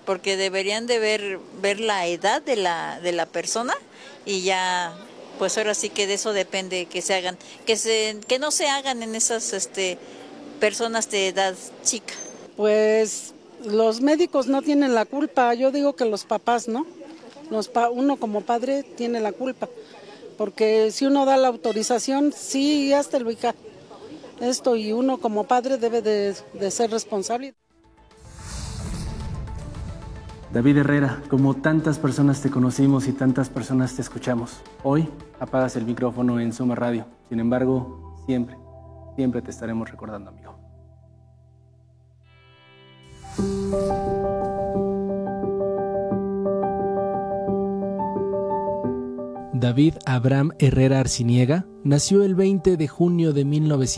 porque deberían de ver la edad de la persona y ya, pues ahora sí que de eso depende que se hagan, que no se hagan en esas personas de edad chica. Pues los médicos no tienen la culpa, yo digo que los papás, ¿no? Uno como padre tiene la culpa, porque si uno da la autorización, sí, hasta el hija esto, y uno como padre debe de ser responsable. David Herrera, como tantas personas te conocimos y tantas personas te escuchamos, hoy apagas el micrófono en Suma Radio. Sin embargo, siempre te estaremos recordando, amigo. David Abraham Herrera Arciniega nació el 20 de junio de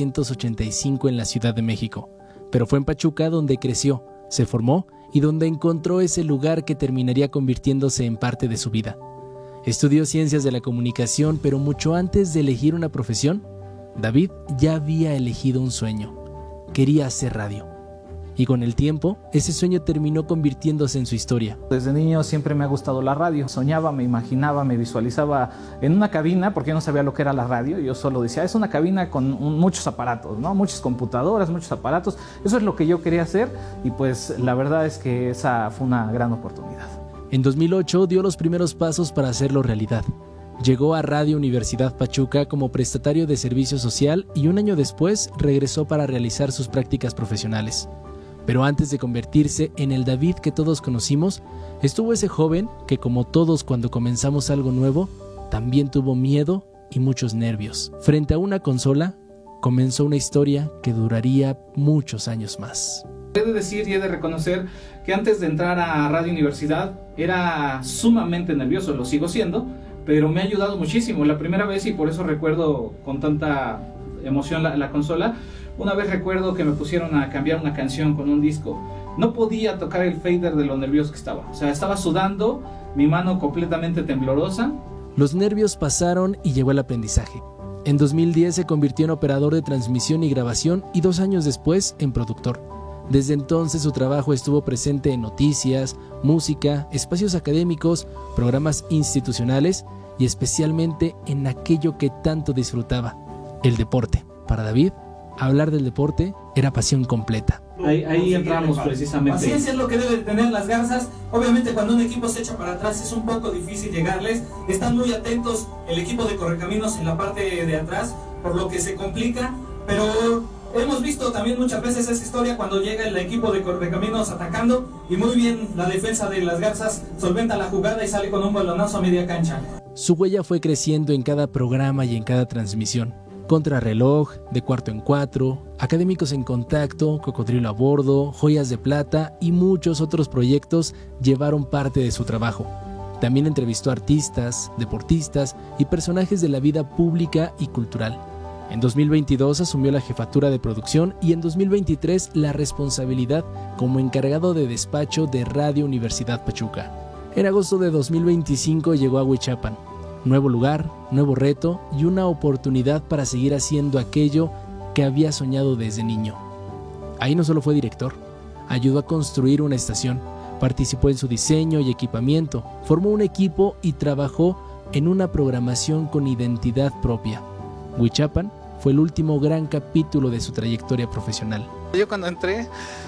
1985 en la Ciudad de México, pero fue en Pachuca donde creció, se formó y donde encontró ese lugar que terminaría convirtiéndose en parte de su vida. Estudió Ciencias de la Comunicación, pero mucho antes de elegir una profesión, David ya había elegido un sueño. Quería hacer radio. Y con el tiempo, ese sueño terminó convirtiéndose en su historia. Desde niño siempre me ha gustado la radio. Soñaba, me imaginaba, me visualizaba en una cabina, porque yo no sabía lo que era la radio. Yo solo decía, es una cabina con muchos aparatos, ¿no? Muchas computadoras, muchos aparatos. Eso es lo que yo quería hacer y pues la verdad es que esa fue una gran oportunidad. En 2008 dio los primeros pasos para hacerlo realidad. Llegó a Radio Universidad Pachuca como prestatario de servicio social y un año después regresó para realizar sus prácticas profesionales. Pero antes de convertirse en el David que todos conocimos, estuvo ese joven que, como todos cuando comenzamos algo nuevo, también tuvo miedo y muchos nervios. Frente a una consola, comenzó una historia que duraría muchos años más. He de decir y he de reconocer que antes de entrar a Radio Universidad era sumamente nervioso, lo sigo siendo, pero me ha ayudado muchísimo. La primera vez, y por eso recuerdo con tanta emoción la consola, una vez recuerdo que me pusieron a cambiar una canción con un disco. No podía tocar el fader de lo nervioso que estaba. O sea, estaba sudando, mi mano completamente temblorosa. Los nervios pasaron y llegó el aprendizaje. En 2010 se convirtió en operador de transmisión y grabación y 2 años después en productor. Desde entonces su trabajo estuvo presente en noticias, música, espacios académicos, programas institucionales y especialmente en aquello que tanto disfrutaba, el deporte. Para David, hablar del deporte era pasión completa. Ahí entramos precisamente. Paciencia es lo que deben tener las garzas. Obviamente cuando un equipo se echa para atrás es un poco difícil llegarles. Están muy atentos el equipo de Correcaminos en la parte de atrás, por lo que se complica. Pero hemos visto también muchas veces esa historia cuando llega el equipo de Correcaminos atacando y muy bien la defensa de las garzas solventa la jugada y sale con un balonazo a media cancha. Su huella fue creciendo en cada programa y en cada transmisión. Contrarreloj, De Cuarto en Cuatro, Académicos en Contacto, Cocodrilo a Bordo, Joyas de Plata y muchos otros proyectos llevaron parte de su trabajo. También entrevistó a artistas, deportistas y personajes de la vida pública y cultural. En 2022 asumió la jefatura de producción y en 2023 la responsabilidad como encargado de despacho de Radio Universidad Pachuca. En agosto de 2025 llegó a Huichapan. Nuevo lugar, nuevo reto y una oportunidad para seguir haciendo aquello que había soñado desde niño. Ahí no solo fue director, ayudó a construir una estación, participó en su diseño y equipamiento, formó un equipo y trabajó en una programación con identidad propia. Huichapan fue el último gran capítulo de su trayectoria profesional. Yo cuando entré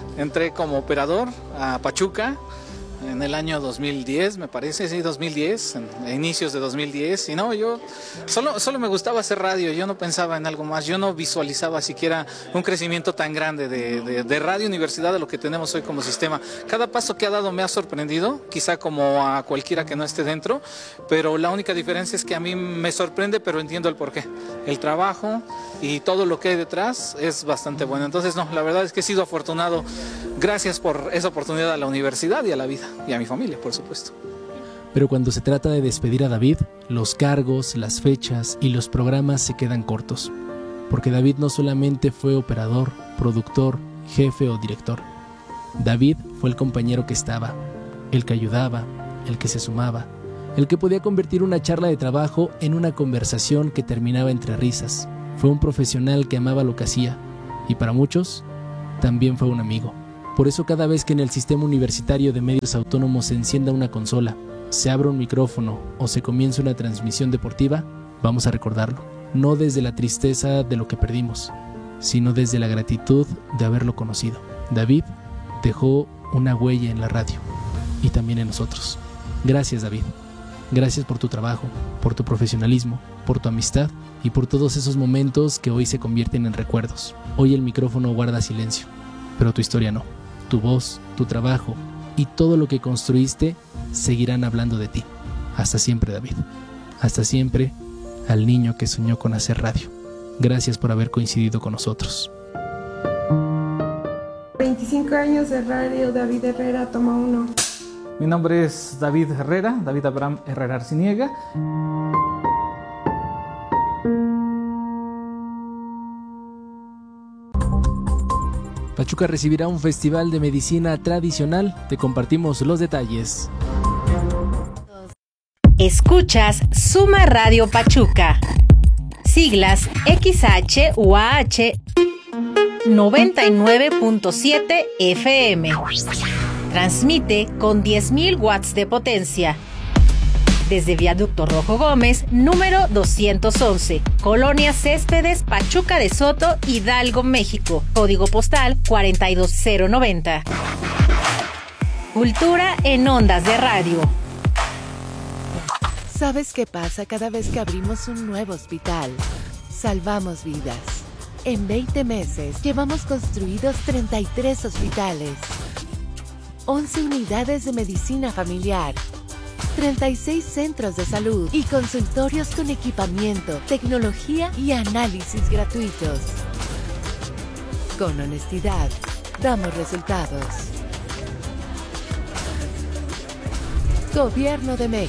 como operador a Pachuca, en el año 2010, me parece, sí, 2010, a inicios de 2010, y no, yo solo me gustaba hacer radio, yo no pensaba en algo más, yo no visualizaba siquiera un crecimiento tan grande de Radio Universidad de lo que tenemos hoy como sistema. Cada paso que ha dado me ha sorprendido, quizá como a cualquiera que no esté dentro, pero la única diferencia es que a mí me sorprende, pero entiendo el porqué. El trabajo y todo lo que hay detrás es bastante bueno. Entonces, no, la verdad es que he sido afortunado. Gracias por esa oportunidad a la universidad y a la vida. Y a mi familia, por supuesto. Pero cuando se trata de despedir a David, los cargos, las fechas y los programas se quedan cortos. Porque David no solamente fue operador, productor, jefe o director. David fue el compañero que estaba, el que ayudaba, el que se sumaba, el que podía convertir una charla de trabajo en una conversación que terminaba entre risas. Fue un profesional que amaba lo que hacía y para muchos también fue un amigo. Por eso cada vez que en el Sistema Universitario de Medios Autónomos se encienda una consola, se abra un micrófono o se comience una transmisión deportiva, vamos a recordarlo, no desde la tristeza de lo que perdimos, sino desde la gratitud de haberlo conocido. David dejó una huella en la radio y también en nosotros. Gracias, David. Gracias por tu trabajo, por tu profesionalismo, por tu amistad y por todos esos momentos que hoy se convierten en recuerdos. Hoy el micrófono guarda silencio, pero tu historia no. Tu voz, tu trabajo y todo lo que construiste seguirán hablando de ti. Hasta siempre, David. Hasta siempre, al niño que soñó con hacer radio. Gracias por haber coincidido con nosotros. 25 años de radio, David Herrera, toma 1. Mi nombre es David Herrera, David Abraham Herrera Arciniega. Pachuca recibirá un festival de medicina tradicional. Te compartimos los detalles. Escuchas Suma Radio Pachuca. Siglas XH-UAH 99.7 FM. Transmite con 10.000 watts de potencia. Desde Viaducto Rojo Gómez, número 211, Colonia Céspedes, Pachuca de Soto, Hidalgo, México. Código postal 42090. Cultura en ondas de radio. ¿Sabes qué pasa cada vez que abrimos un nuevo hospital? Salvamos vidas. En 20 meses llevamos construidos 33 hospitales, 11 unidades de medicina familiar, 36 centros de salud y consultorios con equipamiento, tecnología y análisis gratuitos. Con honestidad, damos resultados. Gobierno de México.